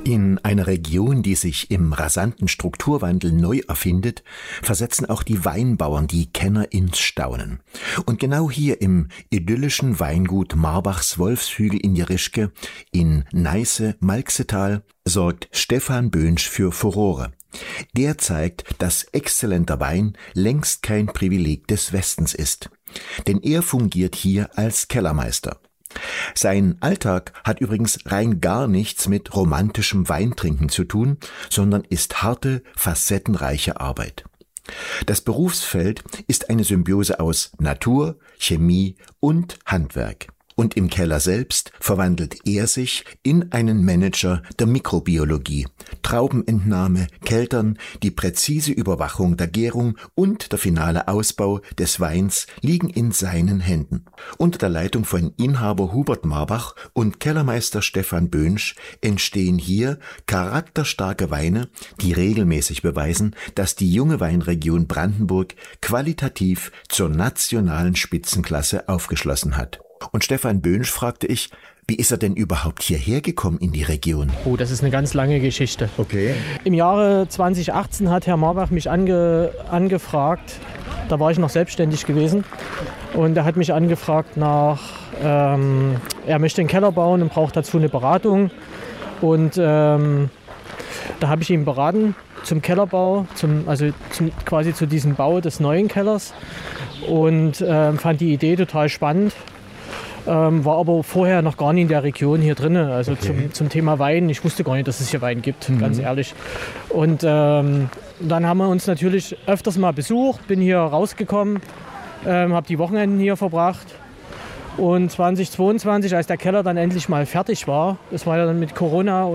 In einer Region, die sich im rasanten Strukturwandel neu erfindet, versetzen auch die Weinbauern die Kenner ins Staunen. Und genau hier im idyllischen Weingut Marbachs Wolfshügel in Jerischke in Neiße-Malxetal sorgt Stefan Böhnsch für Furore. Der zeigt, dass exzellenter Wein längst kein Privileg des Westens ist. Denn er fungiert hier als Kellermeister. Sein Alltag hat übrigens rein gar nichts mit romantischem Weintrinken zu tun, sondern ist harte, facettenreiche Arbeit. Das Berufsfeld ist eine Symbiose aus Natur, Chemie und Handwerk. Und im Keller selbst verwandelt er sich in einen Manager der Mikrobiologie. Traubenentnahme, Keltern, die präzise Überwachung der Gärung und der finale Ausbau des Weins liegen in seinen Händen. Unter der Leitung von Inhaber Hubert Marbach und Kellermeister Stefan Böhnsch entstehen hier charakterstarke Weine, die regelmäßig beweisen, dass die junge Weinregion Brandenburg qualitativ zur nationalen Spitzenklasse aufgeschlossen hat. Und Stefan Böhnsch fragte ich, wie ist er denn überhaupt hierher gekommen in die Region? Oh, das ist eine ganz lange Geschichte. Okay. Im Jahre 2018 hat Herr Marbach mich angefragt, da war ich noch selbstständig gewesen, und er hat mich angefragt nach, er möchte einen Keller bauen und braucht dazu eine Beratung. Und da habe ich ihn beraten zum Kellerbau, quasi zu diesem Bau des neuen Kellers, und fand die Idee total spannend. War aber vorher noch gar nicht in der Region hier drin, also okay. Zum Thema Wein. Ich wusste gar nicht, dass es hier Wein gibt, ganz ehrlich. Und dann haben wir uns natürlich öfters mal besucht, bin hier rausgekommen, habe die Wochenenden hier verbracht. Und 2022, als der Keller dann endlich mal fertig war, das war ja dann mit Corona